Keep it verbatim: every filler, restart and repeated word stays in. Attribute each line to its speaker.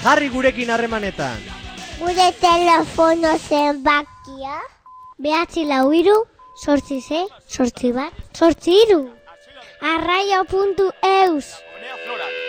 Speaker 1: Jarri gurekin harremanetan.
Speaker 2: Gure telefono zenbakia? Behatzi lau hiru, sortzi sei, sortzi bat, sortzi hiru. arraio puntu eus